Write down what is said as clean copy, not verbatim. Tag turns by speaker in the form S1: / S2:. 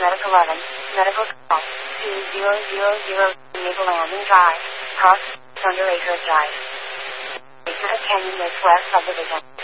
S1: Medic 11, medical call, 2000, Maple Landing Drive, Cross, Thunder Acres Drive. Acres Canyon Lake West Subdivision.